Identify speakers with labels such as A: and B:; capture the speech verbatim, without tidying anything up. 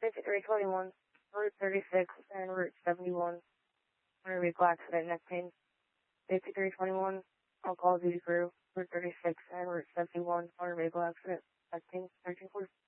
A: fifty-three twenty-one, Route thirty-six, and Route seventy-one. Motor vehicle accident, neck pain. fifty-three twenty-one, I'll call duty crew, Route thirty-six, and Route seventy-one. Motor vehicle accident, neck pain, thirteen four.